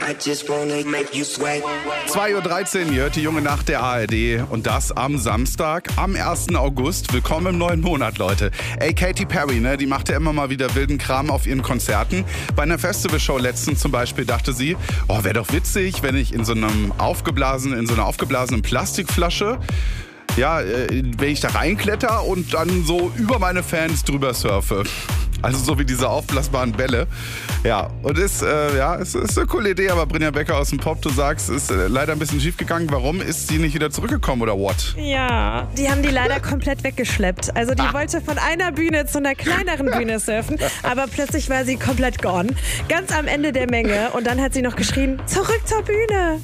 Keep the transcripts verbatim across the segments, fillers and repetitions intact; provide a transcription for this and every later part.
zwei Uhr dreizehn, ihr hört die junge Nacht der A R D und das am Samstag, am ersten August. Willkommen im neuen Monat, Leute. Ey, Katy Perry, ne, die macht ja immer mal wieder wilden Kram auf ihren Konzerten. Bei einer Festivalshow letztens zum Beispiel dachte sie, oh, wäre doch witzig, wenn ich in so einem aufgeblasenen, in so einer aufgeblasenen Plastikflasche, ja, äh, wenn ich da reinkletter und dann so über meine Fans drüber surfe. Also so wie diese aufblasbaren Bälle. Ja, und ist, äh, ja, ist, ist eine coole Idee, aber Brinja Becker aus dem Pop, du sagst, ist äh, leider ein bisschen schief gegangen. Warum? Ist sie nicht wieder zurückgekommen oder what? Ja, die haben die leider komplett weggeschleppt. Also die ah. wollte von einer Bühne zu einer kleineren Bühne surfen, aber plötzlich war sie komplett gone. Ganz am Ende der Menge und dann hat sie noch geschrien, zurück zur Bühne.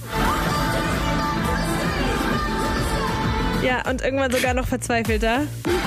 Ja, und irgendwann sogar noch verzweifelter.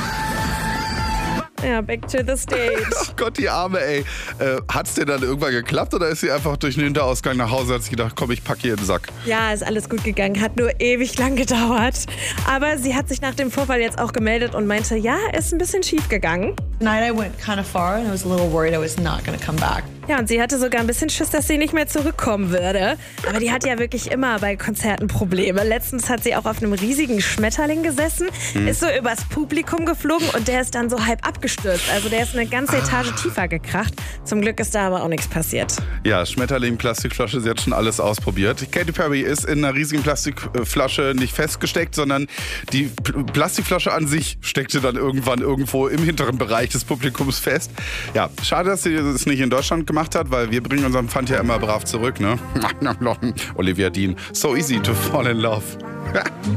Ja, back to the stage. Ach Gott, die Arme, ey. Äh, hat's dir dann irgendwann geklappt oder ist sie einfach durch den Hinterausgang nach Hause und hat sich gedacht, komm, ich pack hier den Sack? Ja, ist alles gut gegangen. Hat nur ewig lang gedauert. Aber sie hat sich nach dem Vorfall jetzt auch gemeldet und meinte, ja, ist ein bisschen schief gegangen. Tonight I went kind of far and I was a little worried I was not going to come back. Ja, und sie hatte sogar ein bisschen Schiss, dass sie nicht mehr zurückkommen würde. Aber die hat ja wirklich immer bei Konzerten Probleme. Letztens hat sie auch auf einem riesigen Schmetterling gesessen, hm. ist so übers Publikum geflogen und der ist dann so halb abgestürzt. Also der ist eine ganze Etage ah. tiefer gekracht. Zum Glück ist da aber auch nichts passiert. Ja, Schmetterling, Plastikflasche, sie hat schon alles ausprobiert. Katy Perry ist in einer riesigen Plastikflasche nicht festgesteckt, sondern die P- Plastikflasche an sich steckte dann irgendwann irgendwo im hinteren Bereich des Publikums fest. Ja, schade, dass sie das nicht in Deutschland gemacht hat, weil wir bringen unseren Pfand ja immer brav zurück, ne? Olivia Dean. So easy to fall in love.